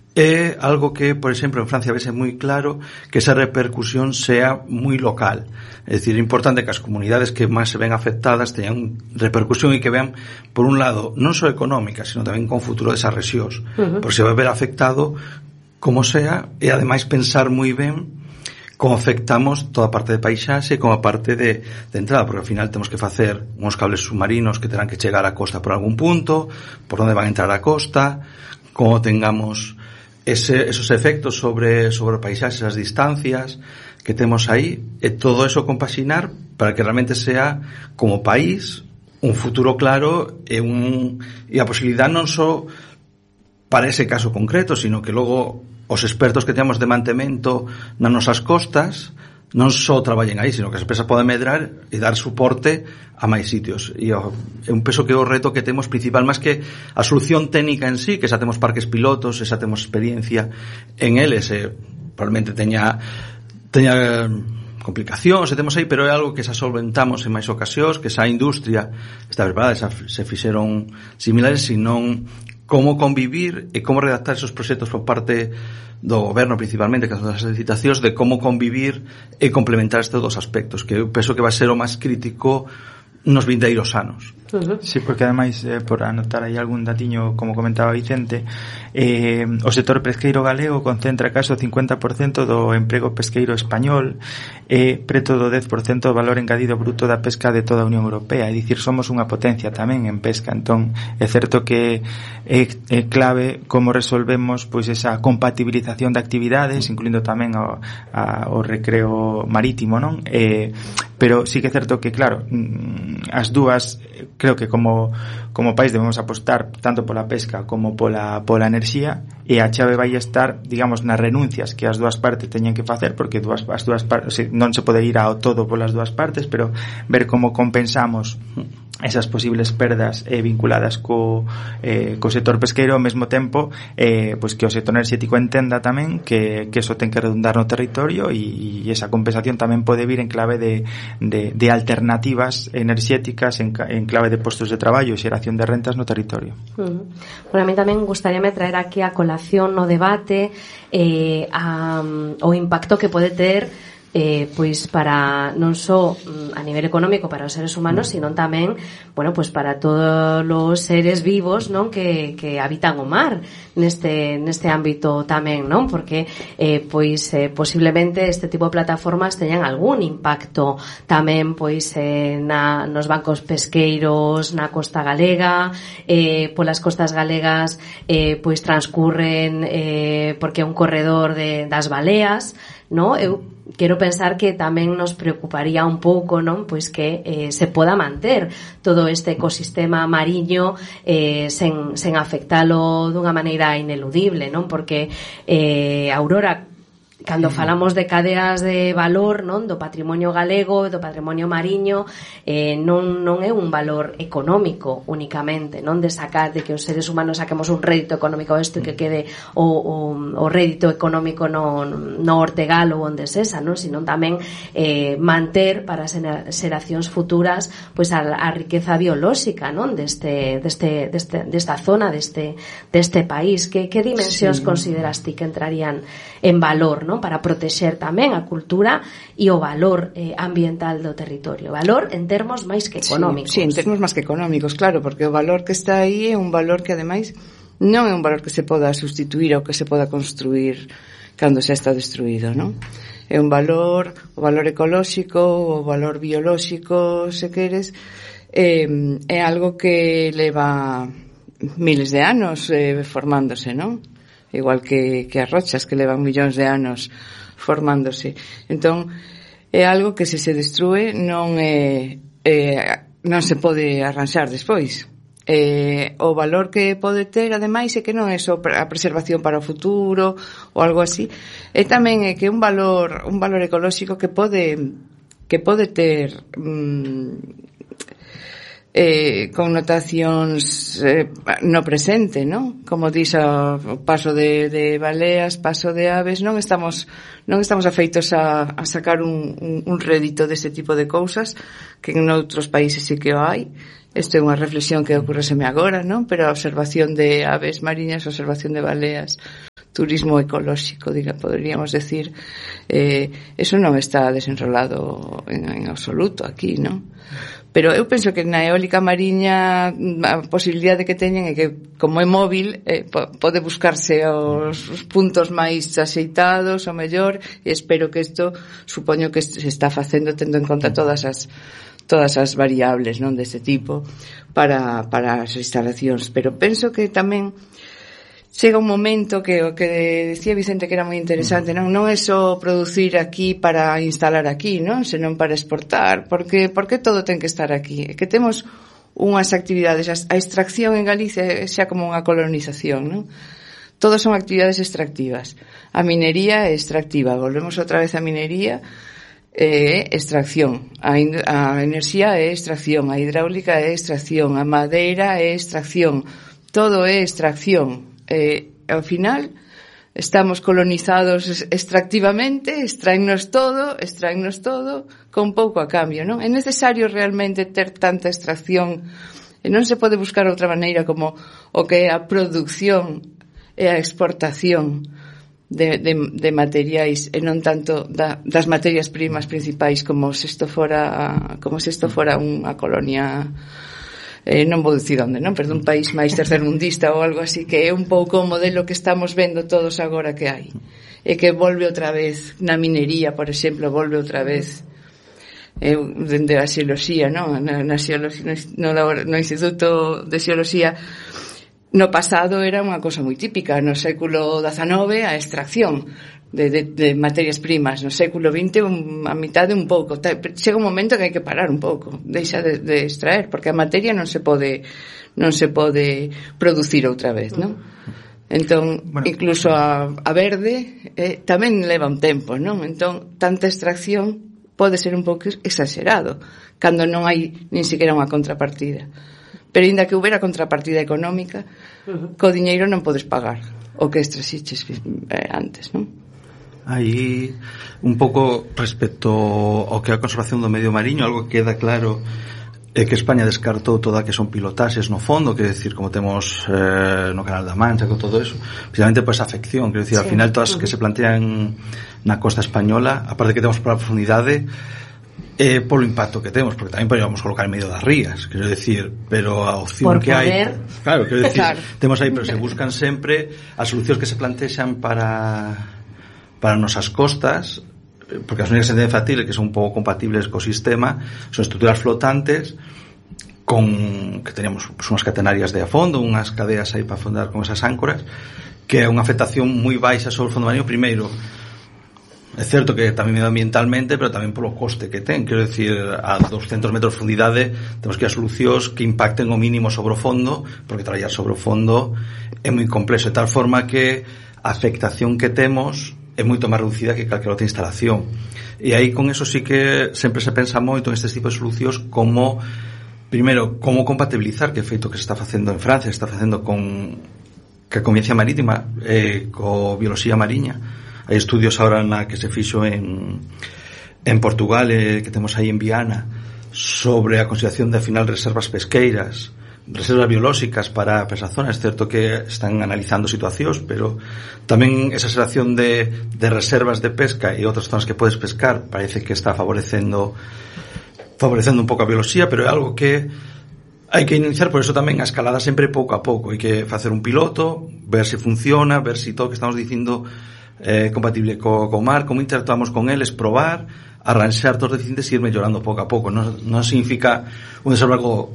É algo que, por exemplo, en Francia vese moi claro que esa repercusión sea moi local. É dicir, é importante que as comunidades que máis se ven afectadas teñan repercusión e que vean, por un lado, non só económica, sino tamén con futuro desas rexións. Uh-huh. Porque se vai ver afectado como sea, e ademais pensar moi ben como afectamos toda a parte de paisaxe e como a parte de, de entrada, porque ao final temos que facer uns cables submarinos que terán que chegar á costa por algún punto, por onde van a entrar á costa, como tengamos ese, esos efectos sobre, sobre o paisaxe, as distancias que temos aí, e todo eso compaxinar para que realmente sea, como país, un futuro claro e, un, e a posibilidade non só para ese caso concreto, sino que logo os expertos que temos de mantemento nas nosas costas non só traballen aí, sino que as empresas poden medrar e dar suporte a máis sitios. E é un peso que é o reto que temos principal, máis que a solución técnica en sí, que xa temos parques pilotos, xa temos experiencia en eles, e probablemente teña teña complicacións, se temos aí, pero é algo que xa solventamos en máis ocasións, que xa a industria está preparada, xa se fixeron similares, senón como convivir e como redactar esos proxectos por parte do goberno, principalmente, que as licitacións, de como convivir e complementar estes dos aspectos, que eu penso que vai ser o máis crítico nos vindeiros anos. Uh-huh. Sí, porque ademais, eh, por anotar aí algún datiño, como comentaba Vicente, eh, o sector pesqueiro galego concentra caso o cincuenta por cento do emprego pesqueiro español e preto do dez por cento do valor engadido bruto da pesca de toda a Unión Europea, é dicir, somos unha potencia tamén en pesca. Entón, é certo que é, é clave como resolvemos pois esa compatibilización de actividades, incluindo tamén o, a, o recreo marítimo, non? Eh, pero sí que é certo que, claro, as dúas, creo que como como país debemos apostar tanto pola pesca como pola pola enerxía, e a chave vai estar, digamos, nas renuncias que as dúas partes teñen que facer, porque dúas, as dúas partes, non se pode ir ao todo polas dúas partes, pero ver como compensamos esas posibles perdas eh, vinculadas co, eh, co sector pesqueiro, ao mesmo tempo eh, pois que o sector enerxético entenda tamén que, que eso ten que redundar no territorio, e, e esa compensación tamén pode vir en clave de, de, de alternativas enerxéticas, en, en clave de postos de traballo e xeración de rentas no territorio. Uh-huh. Bueno, a mí tamén gustaríame traer aquí a colación no debate eh, a, o impacto que pode ter eh, pois para non só a nivel económico para os seres humanos, sino tamén, bueno, pois para todos os seres vivos, non, que, que habitan o mar neste neste ámbito tamén, non? Porque eh, pois eh, posiblemente este tipo de plataformas teñan algún impacto tamén pois eh, na nos bancos pesqueiros na costa galega, eh, polas costas galegas eh, pois transcurren eh, porque é un corredor de, das baleas, no? Eu quero pensar que tamén nos preocuparía un pouco, non? Pois que eh, se poda manter todo este ecosistema mariño eh, sen, sen afectalo dunha maneira ineludible, non? Porque eh, Aurora, cando falamos de cadeas de valor, non, do patrimonio galego, do patrimonio mariño, eh, non non é un valor económico únicamente, non, de sacar, de que os seres humanos saquemos un rédito económico isto e que quede o, o, o rédito económico no, no Ortegal ou onde sesa, non, sino tamén eh, manter para as xeracións futuras pois a, a riqueza biolóxica, non, deste, deste, deste, desta zona, deste, deste país. Que, que dimensións sí. consideras ti que entrarían en valor, non, para protexer tamén a cultura e o valor eh, ambiental do territorio. Valor en termos máis que económicos. Sí, sí, en termos máis que económicos, claro, porque o valor que está aí é un valor que ademais non é un valor que se poda sustituir ou que se poda construir cando xa está destruído, non? É un valor, o valor ecolóxico, o valor biolóxico, se queres, eh, é algo que leva miles de anos eh, formándose, non? Igual que, que as rochas que levan millóns de anos formándose. Entón, é algo que se se destrue non é, é non se pode arranxar despois. Eh, o valor que pode ter, ademais, é que non é só a preservación para o futuro ou algo así, é tamén é que un valor un valor ecolóxico que pode que pode ter mm, Eh, connotacións eh, no presente, non? Como dís o paso de, de baleas, paso de aves, non estamos non estamos afeitos a, a sacar un, un, un rédito deste tipo de cousas, que en outros países sí que o hai. Isto é unha reflexión que ocorreseme agora, non? Pero a observación de aves mariñas, a observación de baleas, turismo ecolóxico, diga, poderíamos decir, eh, eso non está desenrolado en, en absoluto aquí, non? Pero eu penso que na eólica mariña a posibilidade que teñen é que, como é móvil, eh, pode buscarse os, os puntos máis axeitados, o mellor, e espero que isto, supoño que se está facendo tendo en conta todas as todas as variables, non, deste tipo para, para as instalacións. Pero penso que tamén chega un momento que o que decía Vicente que era moi interesante, non non é só producir aquí para instalar aquí, non, senón para exportar, porque porque todo ten que estar aquí. É que temos unhas actividades, a extracción en Galicia é xa como unha colonización, non? Todos son actividades extractivas. A minería é extractiva, volvemos outra vez á minería, é extracción. A, a enerxía é extracción, a hidráulica é extracción, a madeira é extracción. Todo é extracción. Eh, ao final estamos colonizados extractivamente, extraennos todo, extraennos todo con pouco a cambio, non? É necesario realmente ter tanta extracción e non se pode buscar outra maneira como o que é a produción e a exportación de, de, de materiais e non tanto da, das materias primas principais como se isto fora como se isto fora unha colonia eh, non vou dicir onde, non? Pero dun país máis tercermundista ou algo así, que é un pouco o modelo que estamos vendo todos agora que hai. E que volve outra vez na minería, por exemplo, volve outra vez eh, dende a xeoloxía, non? Na, na xeoloxía, no, no Instituto de Xeoloxía. No pasado era unha cosa moi típica, no século dezenove a extracción de, de, de materias primas, no século vinte un, a mitad de un pouco. Chega un momento que hai que parar un pouco, deixa de, de extraer, porque a materia non se pode non se pode producir outra vez, non? Entón, bueno, incluso a, a verde eh, tamén leva un tempo, non? Entón, tanta extracción pode ser un pouco exagerado cando non hai nin siquiera unha contrapartida. Pero ainda que houbera contrapartida económica, uh-huh, co diñeiro non podes pagar o que extraxiches eh, antes, non? Aí, un pouco respecto ao que é a conservación do medio mariño, algo que queda claro é que España descartou toda que son pilotaxes no fondo, que decir, como temos eh, no Canal da Mancha, con todo eso, precisamente por esa afección, que decir, sí, al final todas uh-huh, que se plantean na costa española, aparte que temos por a profundidade, eh, polo impacto que temos, porque tamén podemos colocar en medio das rías, quero decir, pero a opción por que poder... hai, claro, quero decir, claro, temos aí, pero se buscan sempre as solucións que se plantexan para para nosas costas, porque as únicas que se factibles que son un pouco compatibles co sistema son estruturas flotantes con que teníamos pues, unhas catenarias de a fondo, unhas cadeas aí para afondar con esas áncoras, que é unha afectación moi baixa sobre o fondo marino. Primeiro, é certo que tamén medioambientalmente, pero tamén polo coste que ten, quero decir, a doscientos metros de profundidade temos que ir a solucións que impacten o mínimo sobre o fondo, porque traballar sobre o fondo é moi complexo, de tal forma que a afectación que temos é moito máis reducida que calquera outra instalación. E aí con eso sí que sempre se pensa moito en estes tipos de solucións como, primeiro, como compatibilizar, que é feito que se está facendo en Francia, se está facendo con que a Convencia Marítima eh, co bioloxía mariña. Hai estudios ahora na que se fixo en en Portugal, eh, que temos aí en Viana, sobre a consideración de final reservas pesqueiras, reservas biolóxicas para, para esa zona. É certo que están analizando situacións, pero tamén esa xeración de, de reservas de pesca e outras zonas que podes pescar parece que está favorecendo favorecendo un pouco a bioloxía, pero é algo que hai que iniciar, por eso tamén a escalada sempre pouco a pouco. Hai que facer un piloto, ver se funciona, ver se todo o que estamos dicindo é eh, compatible co, co mar, como interactuamos con eles, probar, arranxar todos os deficientes e ir mellorando pouco a pouco. Non, non significa un desenvolvemento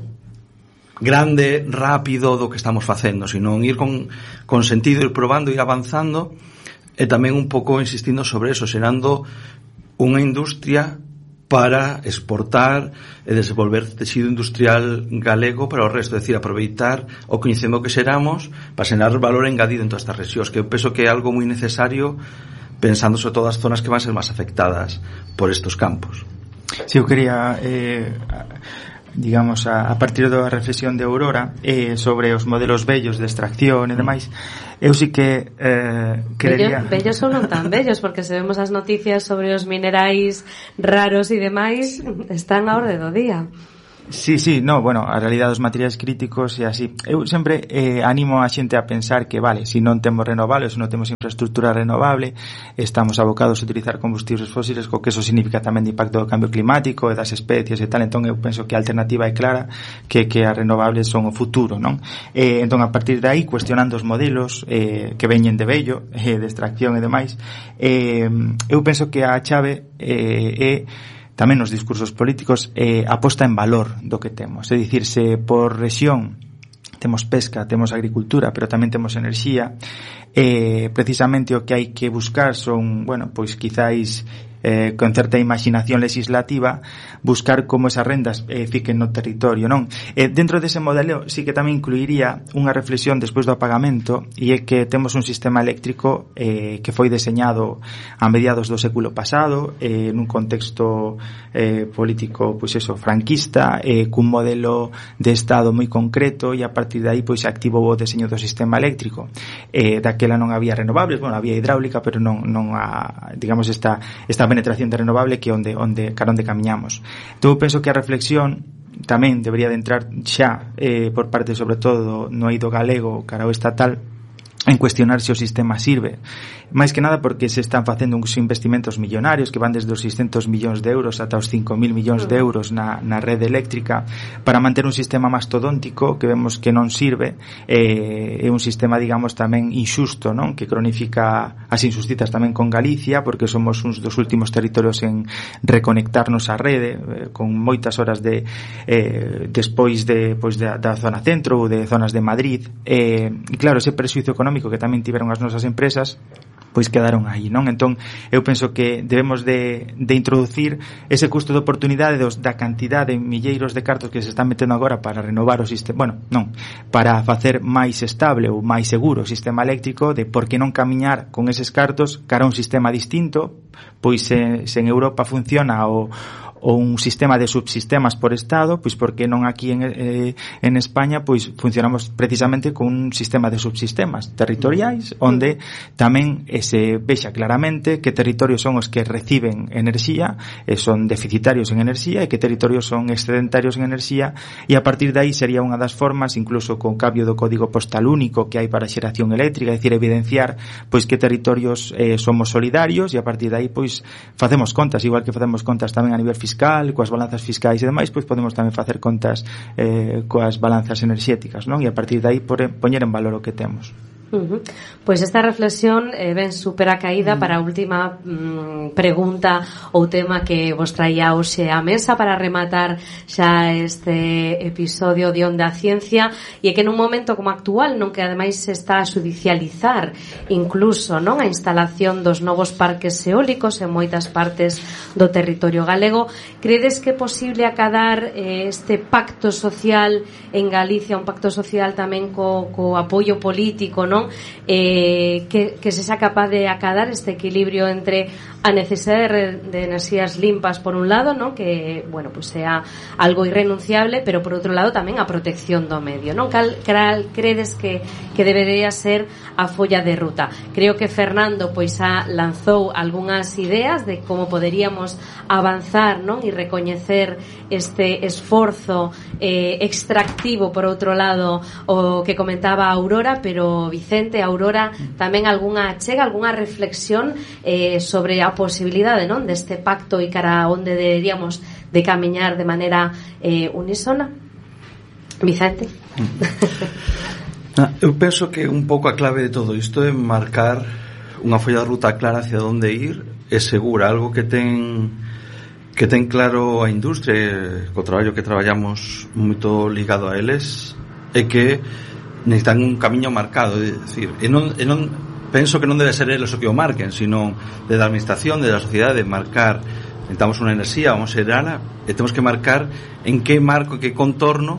grande, rápido do que estamos facendo, sino ir con, con sentido, ir probando, ir avanzando, e tamén un pouco insistindo sobre eso, xerando unha industria para exportar e desenvolver texido industrial galego para o resto, é dicir, aproveitar o coñecemento que xeramos para xerar valor engadido en todas estas rexións, que eu penso que é algo moi necesario pensando sobre todas as zonas que van ser máis afectadas por estos campos. Si, eu quería eh, digamos, a, a partir da reflexión de Aurora eh, sobre os modelos bellos de extracción e demais, eu sí que eh, querería... Bellos, bellos ou non tan bellos, porque se vemos as noticias sobre os minerais raros e demais, están a orde do día. Sí, sí, no, bueno, a realidade dos materiais críticos e así. Eu sempre eh, animo a xente a pensar que, vale, se non temos renovables, se non temos infraestructura renovable, estamos abocados a utilizar combustibles fósiles, co que eso significa tamén de impacto do cambio climático e das especies e tal. Entón eu penso que a alternativa é clara, que que as renovables son o futuro, non? Eh, entón a partir de aí, cuestionando os modelos eh, que veñen de vello, eh, de extracción e demais, eh, eu penso que a chave eh, é tamén nos discursos políticos eh, aposta en valor do que temos, é dicir, se por rexión temos pesca, temos agricultura, pero tamén temos enerxía, eh, precisamente o que hai que buscar son, bueno, pois quizáis eh, con certa imaginación legislativa, buscar como esas rendas eh, fiquen no territorio, non? Eh, dentro dese modelo sí que tamén incluiría unha reflexión despois do apagamento, e é que temos un sistema eléctrico eh, que foi deseñado a mediados do século pasado, eh, nun contexto eh, político, pois eso, franquista, eh, cun modelo de Estado moi concreto, e a partir de aí pois se activou o deseño do sistema eléctrico. Eh, daquela non había renovables, bueno, había hidráulica, pero non, non a, digamos, esta, esta penetración de renovable que onde onde cara onde camiñamos. Entón, eu penso que a reflexión tamén debería de entrar xa eh, por parte, sobre todo, no eido galego cara ao estatal, en cuestionar se o sistema sirve, máis que nada porque se están facendo uns investimentos millonarios que van desde os seiscentos millóns de euros ata os cinco mil millóns de euros na, na rede eléctrica para manter un sistema mastodóntico que vemos que non sirve, eh, é un sistema, digamos, tamén inxusto, non? Que cronifica as injustizas tamén con Galicia, porque somos uns dos últimos territorios en reconectarnos á rede, eh, con moitas horas de eh, despois de, pois da, da zona centro ou de zonas de Madrid, eh, e claro, ese prexuízo económico que tamén tiveron as nosas empresas pois quedaron aí, non? Entón, eu penso que debemos de, de introducir ese custo de oportunidade dos, da cantidad de milleiros de cartos que se están metendo agora para renovar o sistema, bueno, non, para facer máis estable ou máis seguro o sistema eléctrico, de por que non camiñar con eses cartos cara a un sistema distinto, pois se, se en Europa funciona o ou un sistema de subsistemas por estado, pois porque non aquí en, eh, en España pois funcionamos precisamente con un sistema de subsistemas territoriais onde tamén eh, se vexa claramente que territorios son os que reciben enerxía e son deficitarios en enerxía e que territorios son excedentarios en enerxía, e a partir de aí sería unha das formas, incluso con cambio do código postal único que hai para a xeración eléctrica, é dicir, evidenciar pois que territorios eh, somos solidarios, e a partir de aí pois facemos contas, igual que facemos contas tamén a nivel fiscal fiscal, coas balanzas fiscais e demais, pois podemos tamén facer contas eh, coas balanzas enerxéticas, non? E a partir de aí poñer en valor o que temos. Uh-huh. Pois esta reflexión eh, ben super a caída para a última mm, pregunta ou tema que vos traía hoxe á mesa para rematar xa este episodio de Onda Ciencia, e é que nun momento como actual, non, que ademais se está a xudicializar incluso, non, a instalación dos novos parques eólicos en moitas partes do territorio galego, credes que é posible acadar eh, este pacto social en Galicia, un pacto social tamén co, co apoio político, non? Eh, que, que se sea capaz de acadar este equilibrio entre a necesidade de, de enerxías limpas por un lado, ¿no? Que, bueno, pues sea algo irrenunciable, pero por outro lado tamén a protección do medio, ¿no? Cal, cal credes que, que debería ser a folla de ruta? Creo que Fernando pois a lanzou algunhas ideas de como poderíamos avanzar, ¿no? E recoñecer este esforzo eh, extractivo por outro lado o que comentaba Aurora, pero Vicente, Aurora, tamén algunha chega, algunha reflexión eh, sobre a posibilidade, non, deste pacto e cara onde deberíamos de camiñar de maneira eh, unísona? Vicente. Ah, eu penso que un pouco a clave de todo isto é marcar unha folla de ruta clara hacia onde ir e segura, algo que ten que ten claro a industria, co traballo que traballamos moito ligado a eles, é que necesitan un camiño marcado, é dicir, e non, e non penso que non debe ser eles o que o marquen, sino de da administración, de da sociedade, de marcar, necesitamos unha enerxía, vamos a xerala, e temos que marcar en que marco, en que contorno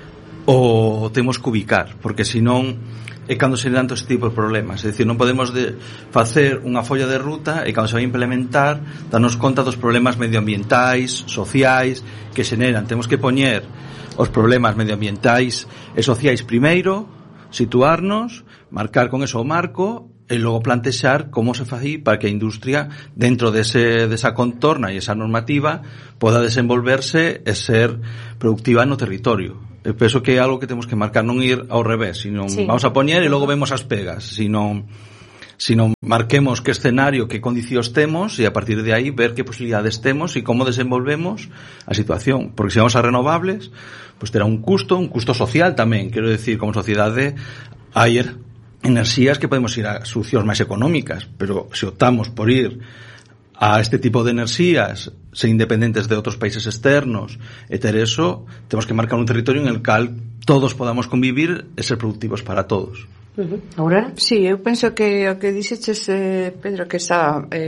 o temos que ubicar, porque senón é cando se dan todo este tipo de problemas. É dicir, non podemos de facer unha folla de ruta e cando se vai implementar darnos conta dos problemas medioambientais, sociais que xeneran. Temos que poñer os problemas medioambientais e sociais primeiro, situarnos, marcar con eso o marco e logo plantexar como se fai para que a industria dentro dese, desa contorna e esa normativa poda desenvolverse e ser productiva no territorio. Eu penso que é algo que temos que marcar, non ir ao revés, sino sí. Vamos a poñer e logo vemos as pegas, sino sino marquemos que escenario, que condicións temos e a partir de aí ver que posibilidades temos e como desenvolvemos a situación, porque se vamos a renovables, pues terá un custo, un custo social tamén, quero decir, como sociedade hai enerxías que podemos ir a solucións máis económicas, pero se optamos por ir a este tipo de enerxías ser independentes de outros países externos e ter eso, temos que marcar un territorio en el cal todos podamos convivir e ser productivos para todos. Uh-huh. Aurora? Sí, eu penso que o que dixeches, eh, Pedro, que está eh,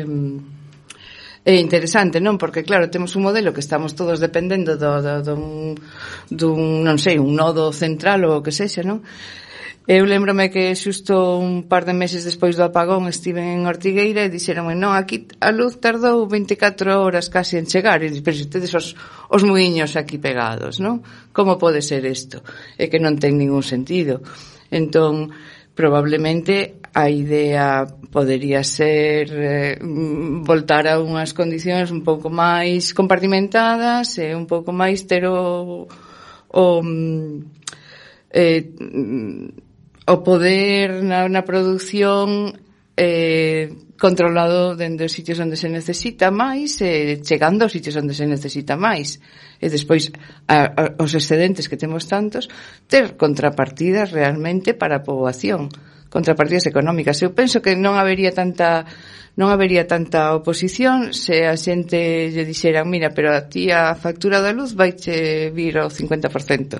é interesante, non? Porque claro, temos un modelo que estamos todos dependendo do, do, dun, dun, non sei, un nodo central ou o que sexa, non? Eu lembrome que xusto un par de meses despois do apagón estive en Ortigueira e dixeronme, non, aquí a luz tardou veinticuatro horas casi en chegar, e pero se tedes os, os muiños aquí pegados, non? Como pode ser isto? É que non ten ningún sentido. Entón, probablemente a idea podería ser eh, voltar a unhas condicións un pouco máis compartimentadas e un pouco máis ter o, o eh, o poder na, na produción eh, controlado dende os sitios onde se necesita máis e eh, chegando aos sitios onde se necesita máis e despois a, a, os excedentes que temos tantos ter contrapartidas realmente para a poboación, contrapartidas económicas. Eu penso que non habería tanta non habería tanta oposición se a xente lle dixeran, mira, pero a ti a factura da luz vaiche vir ao cincuenta por cento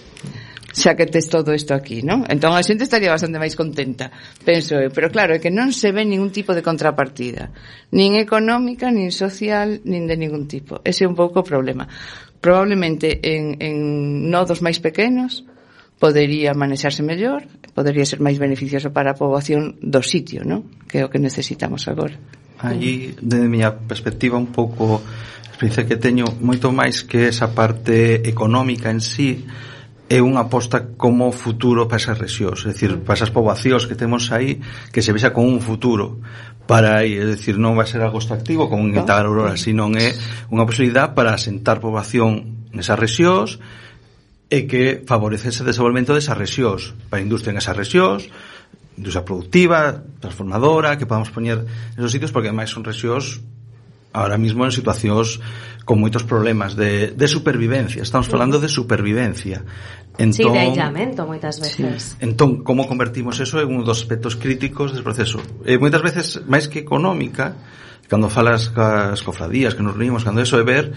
xa que tes todo isto aquí, non? Entón a xente estaría bastante máis contenta, penso eu, pero claro, é que non se ve ningún tipo de contrapartida, nin económica, nin social, nin de ningún tipo. Ese é un pouco o problema. Probablemente en, en nodos máis pequenos podería manexarse mellor, podería ser máis beneficioso para a poboación do sitio, non? Que é o que necesitamos agora. Aí, desde a miña perspectiva, un pouco a experiencia que teño, moito máis que esa parte económica en sí, é unha aposta como futuro para esas rexións, é dicir, para esas poboacións que temos aí, que se vexa como un futuro para aí, é dicir, non vai ser algo extractivo como en Tal Aurora, sino é unha posibilidad para asentar poboación nesas rexións e que favorece ese desenvolvemento desas rexións, para a industria en esas rexións, industria productiva, transformadora, que podamos poñer esos sitios, porque ademais son rexións ahora mismo en situacións con moitos problemas de, de supervivencia. Estamos falando de supervivencia. Entón, sí, de aislamento moitas veces. Sí. Entón, como convertimos eso en un dos aspectos críticos del proceso? Eh, moitas veces, máis que económica, cando falas cas cofradías, que nos reunimos, cando eso é ver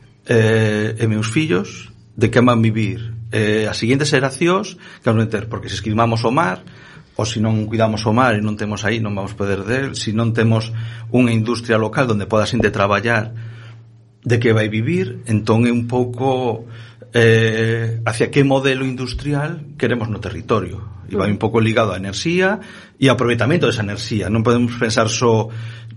eh, e meus fillos de que van vivir eh, as seguintes xeracións que vamos meter, porque se esquilmamos o mar, ou se non cuidamos o mar e non temos aí, non vamos poder del, se non temos unha industria local onde poda xente traballar de que vai vivir, entón é un pouco eh, hacia que modelo industrial queremos no territorio, e vai un pouco ligado á enerxía e ao aproveitamento desa enerxía. Non podemos pensar só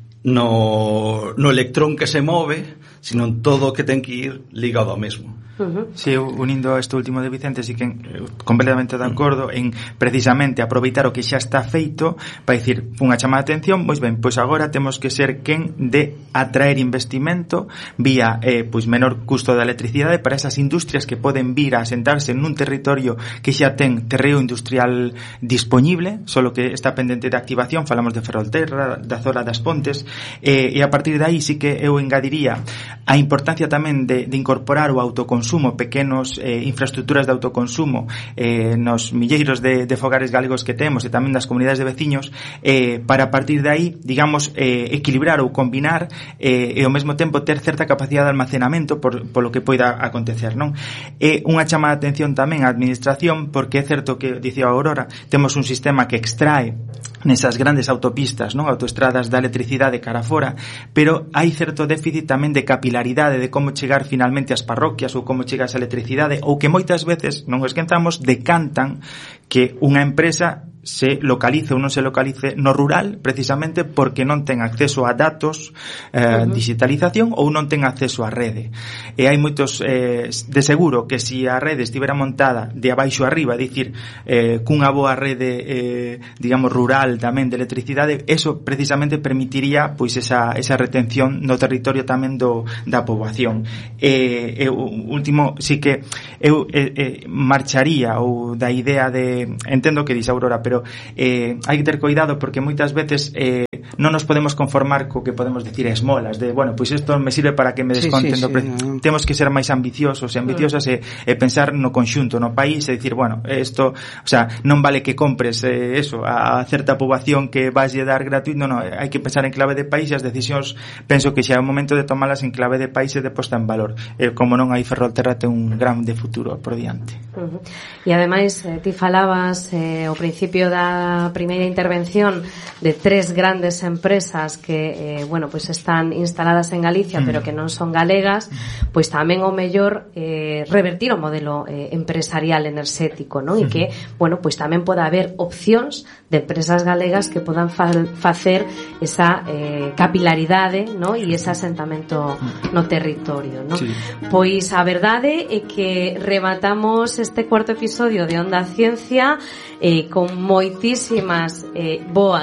no, no electrón que se move, sino en todo o que ten que ir ligado ao mesmo. Uh-huh. Si, unindo este último de Vicente, si que eh, completamente de acordo en precisamente aproveitar o que xa está feito para dicir unha chamada de atención, pois ben, pois agora temos que ser quen de atraer investimento vía eh, pois menor custo da electricidade para esas industrias que poden vir a asentarse nun territorio que xa ten terreo industrial disponible, solo que está pendente de activación. Falamos de Ferrolterra, da zona das Pontes, eh, e a partir de aí sí que eu engadiría a importancia tamén de, de incorporar o autoconsumo, pequenos eh, infraestructuras de autoconsumo eh, nos milleiros de, de fogares galegos que temos e tamén das comunidades de veciños, eh, para a partir de aí, digamos, eh, equilibrar ou combinar eh, e ao mesmo tempo ter certa capacidade de almacenamento por, por lo que poida acontecer, non? É unha chamada de atención tamén á administración, porque é certo que, dicía a Aurora, temos un sistema que extrae nesas grandes autopistas, non, autoestradas da electricidade cara fora, pero hai certo déficit tamén de capilaridade de como chegar finalmente ás parroquias ou como chega esa electricidade, ou que moitas veces, non esquentamos, decantan que unha empresa se localice ou non se localice no rural precisamente porque non ten acceso a datos, eh, uh-huh. digitalización, ou non ten acceso á rede. E hai moitos, eh, de seguro que se si a rede estivera montada de abaixo arriba, é dicir, eh, cunha boa rede eh, digamos rural tamén de electricidade, eso precisamente permitiría pois esa, esa retención no territorio tamén do, da poboación. E, e o último, sí que eu eh, eh, marcharía ou da idea de, entendo que dis Aurora, pero pero eh, hai que ter cuidado porque moitas veces eh, non nos podemos conformar co que podemos decir esmolas de, bueno, pois isto me sirve para que me desconten sí, sí, sí, no. Temos que ser máis ambiciosos e ambiciosas e, e pensar no conxunto, no país e dicir, bueno, isto, o sea, non vale que compres eh, eso a certa poboación que vas a dar gratuito, non, no, hai que pensar en clave de país e as decisións penso que xa é o momento de tomalas en clave de país e de posta en valor. Eh, como non, hai Ferrolterra ten un grande futuro por diante. Uh-huh. E ademais, eh, ti falabas eh, ao principio da primeira intervención de tres grandes empresas que, eh, bueno, pues están instaladas en Galicia, mm. pero que non son galegas, pois tamén o mellor eh, revertir o modelo eh, empresarial enerxético, non? E que, bueno, pois tamén pode haber opcións de empresas galegas que podan fa- facer esa eh, capilaridade, non? E ese asentamento no territorio, non? Sí. Pois a verdade é que rematamos este cuarto episodio de Onda Ciencia eh, con moitísimas eh, boas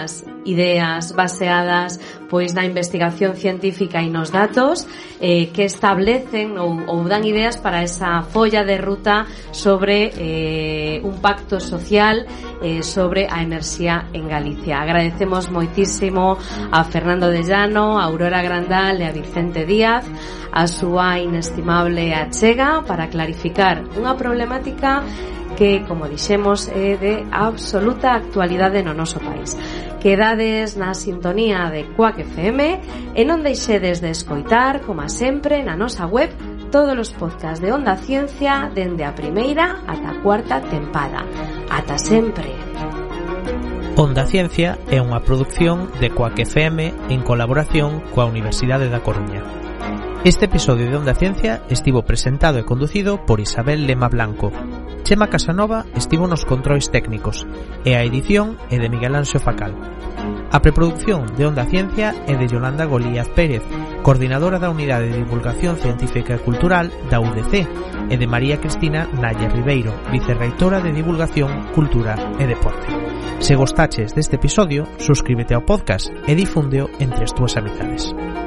ideas baseadas pois na investigación científica e nos datos eh, que establecen ou, ou dan ideas para esa folla de ruta sobre eh, un pacto social eh, sobre a enerxía en Galicia. Agradecemos moitísimo a Fernando de Llano, a Aurora Grandal e a Vicente Díaz a súa inestimable achega para clarificar unha problemática que, como dixemos, é de absoluta actualidade no noso país. Quedades na sintonía de Quack F M e non deixedes de escoitar, como sempre, na nosa web todos os podcasts de Onda Ciencia dende a primeira ata a cuarta tempada. Ata sempre. Onda Ciencia é unha produción de Quack F M en colaboración coa Universidade da Coruña. Este episodio de Onda Ciencia estivo presentado e conducido por Isabel Lema Blanco. Chema Casanova estivo nos controis técnicos e a edición é de Miguel Anxo Facal. A preproducción de Onda Ciencia é de Yolanda Golíaz Pérez, coordinadora da Unidade de Divulgación Científica e Cultural da U D C, e de María Cristina Nalle Ribeiro, vicerreitora de Divulgación, Cultura e Deporte. Se gostaches deste episodio, suscríbete ao podcast e difúndeo entre as túas amizades.